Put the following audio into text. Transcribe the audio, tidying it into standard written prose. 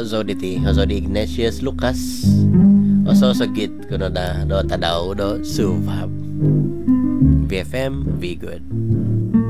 Hazodi Ignatius Lucas oso sagit kuno da do tadaw do suvab BFM be good.